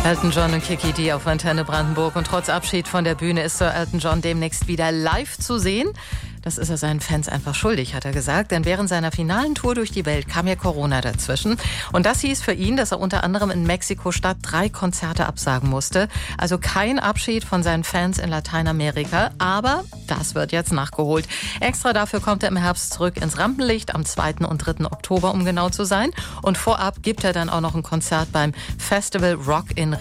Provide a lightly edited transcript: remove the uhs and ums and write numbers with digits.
Elton John und Kiki D auf Antenne Brandenburg. Und trotz Abschied von der Bühne ist Sir Elton John demnächst wieder live zu sehen. Das ist er seinen Fans einfach schuldig, hat er gesagt. Denn während seiner finalen Tour durch die Welt kam ja Corona dazwischen. Und das hieß für ihn, dass er unter anderem in Mexiko-Stadt 3 Konzerte absagen musste. Also kein Abschied von seinen Fans in Lateinamerika. Aber das wird jetzt nachgeholt. Extra dafür kommt er im Herbst zurück ins Rampenlicht am 2. und 3. Oktober, um genau zu sein. Und vorab gibt er dann auch noch ein Konzert beim Festival Rock in